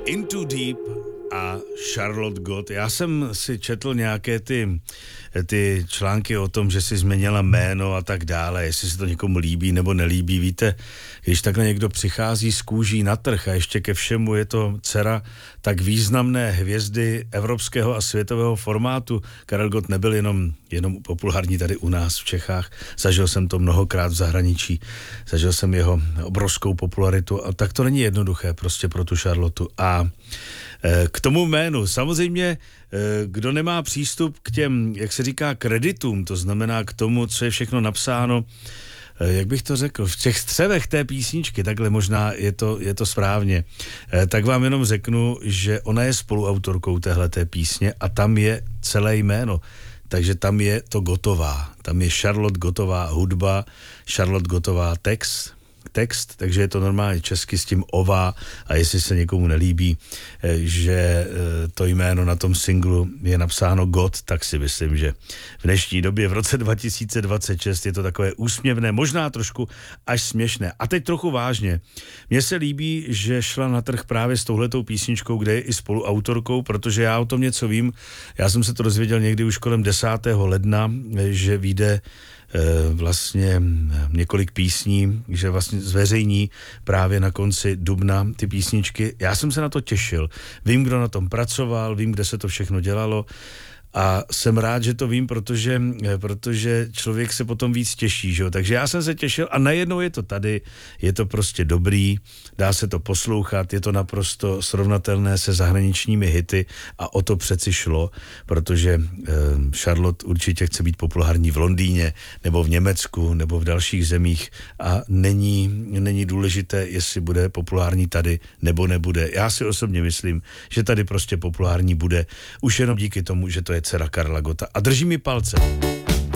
Into Deep a Charlotte Gott. Já jsem si četl nějaké ty články o tom, že si změnila jméno a tak dále, jestli se to někomu líbí nebo nelíbí. Víte, když takhle někdo přichází z kůží na trh a ještě ke všemu je to dcera tak významné hvězdy evropského a světového formátu. Karel Gott nebyl jenom populární tady u nás v Čechách. Zažil jsem to mnohokrát v zahraničí. Zažil jsem jeho obrovskou popularitu a tak to není jednoduché prostě pro tu Charlotu. A k tomu jménu, samozřejmě, kdo nemá přístup k těm, jak se říká, kreditům, to znamená k tomu, co je všechno napsáno, jak bych to řekl, v těch střevech té písničky, takhle možná je to správně, tak vám jenom řeknu, že ona je spoluautorkou téhleté písně a tam je celé jméno. Takže tam je to Gottová. Tam je Charlotte Gottová hudba, Charlotte Gottová text, takže je to normálně česky s tím ová a jestli se někomu nelíbí, že to jméno na tom singlu je napsáno Gott, tak si myslím, že v dnešní době v roce 2026 je to takové úsměvné, možná trošku až směšné. A teď trochu vážně. Mně se líbí, že šla na trh právě s touhletou písničkou, kde je i spoluautorkou, protože já o tom něco vím. Já jsem se to dozvěděl někdy už kolem 10. ledna, že vyjde vlastně několik písní, že vlastně zveřejní právě na konci dubna ty písničky. Já jsem se na to těšil. Vím, kdo na tom pracoval, vím, kde se to všechno dělalo a jsem rád, že to vím, protože člověk se potom víc těší, že jo? Takže já jsem se těšil a najednou je to tady, je to prostě dobrý, dá se to poslouchat, je to naprosto srovnatelné se zahraničními hity a o to přeci šlo, protože Charlotte určitě chce být populární v Londýně nebo v Německu nebo v dalších zemích a není důležité, jestli bude populární tady nebo nebude. Já si osobně myslím, že tady prostě populární bude, už jenom díky tomu, že to je dcera Karla Gotta. A drží mi palce.